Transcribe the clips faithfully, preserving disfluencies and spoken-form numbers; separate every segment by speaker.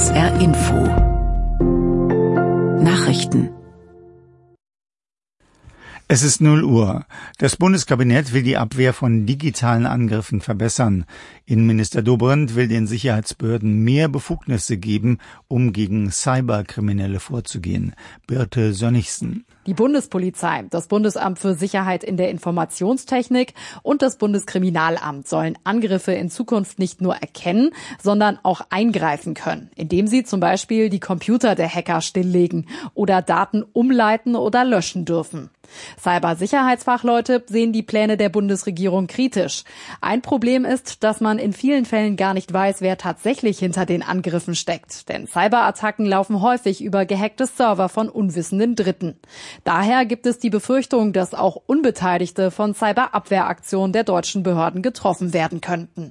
Speaker 1: S R Info Nachrichten.
Speaker 2: Es ist null Uhr. Das Bundeskabinett will die Abwehr von digitalen Angriffen verbessern. Innenminister Dobrindt will den Sicherheitsbehörden mehr Befugnisse geben, um gegen Cyberkriminelle vorzugehen. Birte Sönnigsen.
Speaker 3: Die Bundespolizei, das Bundesamt für Sicherheit in der Informationstechnik und das Bundeskriminalamt sollen Angriffe in Zukunft nicht nur erkennen, sondern auch eingreifen können, indem sie zum Beispiel die Computer der Hacker stilllegen oder Daten umleiten oder löschen dürfen. Cybersicherheitsfachleute sehen die Pläne der Bundesregierung kritisch. Ein Problem ist, dass man in vielen Fällen gar nicht weiß, wer tatsächlich hinter den Angriffen steckt. Denn Cyberattacken laufen häufig über gehackte Server von unwissenden Dritten. Daher gibt es die Befürchtung, dass auch Unbeteiligte von Cyberabwehraktionen der deutschen Behörden getroffen werden könnten.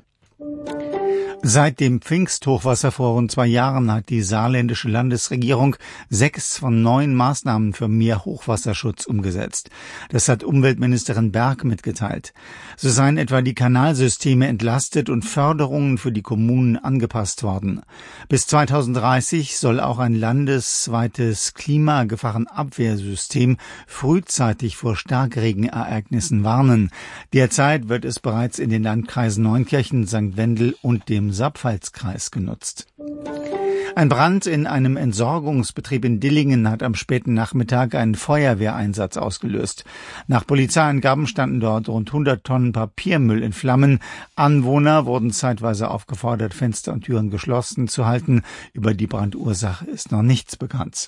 Speaker 2: Seit dem Pfingsthochwasser vor rund zwei Jahren hat die saarländische Landesregierung sechs von neun Maßnahmen für mehr Hochwasserschutz umgesetzt. Das hat Umweltministerin Berg mitgeteilt. So seien etwa die Kanalsysteme entlastet und Förderungen für die Kommunen angepasst worden. Bis zweitausenddreißig soll auch ein landesweites Klimagefahrenabwehrsystem frühzeitig vor Starkregenereignissen warnen. Derzeit wird es bereits in den Landkreisen Neunkirchen, Sankt Wendel und dem Saarpfalzkreis genutzt. Ein Brand in einem Entsorgungsbetrieb in Dillingen hat am späten Nachmittag einen Feuerwehreinsatz ausgelöst. Nach Polizeiangaben standen dort rund hundert Tonnen Papiermüll in Flammen. Anwohner wurden zeitweise aufgefordert, Fenster und Türen geschlossen zu halten. Über die Brandursache ist noch nichts bekannt.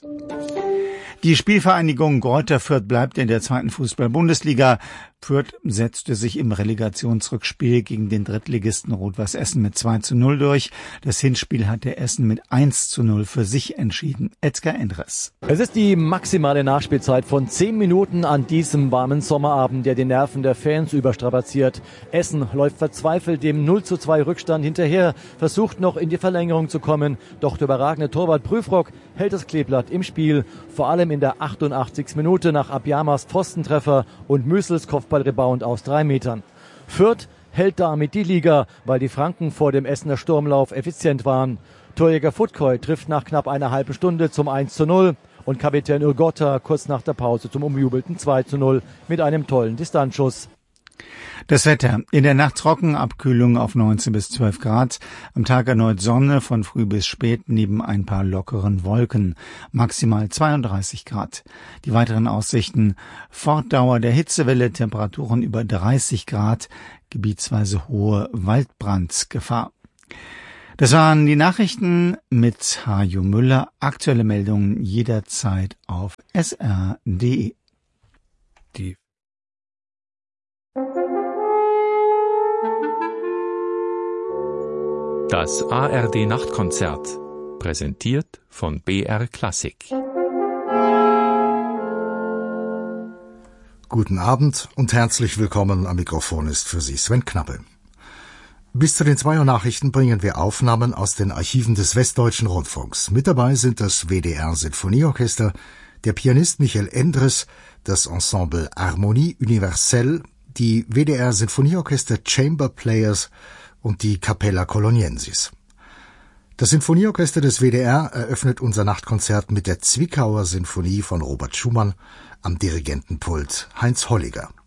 Speaker 2: Die Spielvereinigung Greuther Fürth bleibt in der zweiten Fußball-Bundesliga. Fürth setzte sich im Relegationsrückspiel gegen den Drittligisten Rot-Weiß Essen mit zwei zu null durch. Das Hinspiel hatte Essen mit eins zu null für sich entschieden. Edgar Endres.
Speaker 4: Es ist die maximale Nachspielzeit von zehn Minuten an diesem warmen Sommerabend, der die Nerven der Fans überstrapaziert. Essen läuft verzweifelt dem null zu zwei Rückstand hinterher, versucht noch in die Verlängerung zu kommen. Doch der überragende Torwart Prüfrock hält das Kleeblatt im Spiel. Vor allem in der achtundachtzigsten Minute nach Abyamas Pfostentreffer und Müsels Kopfballrebound aus drei Metern. Fürth hält damit die Liga, weil die Franken vor dem Essener Sturmlauf effizient waren. Torjäger Futkoy trifft nach knapp einer halben Stunde zum eins zu null und Kapitän Urgotta kurz nach der Pause zum umjubelten zwei zu null mit einem tollen Distanzschuss.
Speaker 2: Das Wetter. In der Nacht trocken, Abkühlung auf neunzehn bis zwölf Grad. Am Tag erneut Sonne von früh bis spät neben ein paar lockeren Wolken. Maximal zweiunddreißig Grad. Die weiteren Aussichten. Fortdauer der Hitzewelle, Temperaturen über dreißig Grad, gebietsweise hohe Waldbrandgefahr. Das waren die Nachrichten mit Hajo Müller. Aktuelle Meldungen jederzeit auf S R punkt de. Die
Speaker 5: Das A R D-Nachtkonzert, präsentiert von B R Klassik.
Speaker 6: Guten Abend und herzlich willkommen. Am Mikrofon ist für Sie Sven Knappe. Bis zu den zwei Uhr Nachrichten bringen wir Aufnahmen aus den Archiven des Westdeutschen Rundfunks. Mit dabei sind das W D R-Sinfonieorchester, der Pianist Michael Endres, das Ensemble Harmonie Universelle, die W D R-Sinfonieorchester Chamber Players und die Capella Coloniensis. Das Sinfonieorchester des W D R eröffnet unser Nachtkonzert mit der Zwickauer Sinfonie von Robert Schumann, am Dirigentenpult Heinz Holliger.